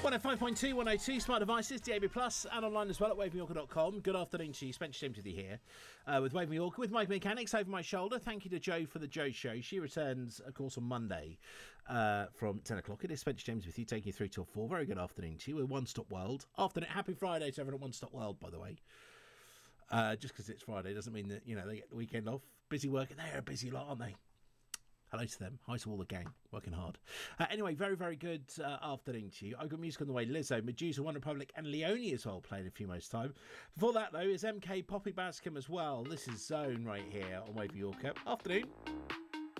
105.2, 102, smart devices, DAB+, and online as well at wavemayorker.com. Good afternoon to you. Spencer James with you here with Wave Mallorca, with Mike Mechanics over my shoulder. Thank you to Jo for the Jo Show. She returns, of course, on Monday from 10 o'clock. It is Spencer James with you, taking you through till 4. Very good afternoon to you. We're One Stop World. Afternoon. Happy Friday to everyone at One Stop World, by the way. Just because it's Friday doesn't mean that, they get the weekend off. Busy working. They're a busy lot, aren't they? Hello to them. Hi to all the gang. Working hard. Anyway, very, very good afternoon to you. I've got music on the way. Lizzo, Medusa, One Republic, and Leonie as well, playing a few most time. Before that, though, is MK, Poppy Bascom as well. This is Zone right here on Wave Yorker. Afternoon.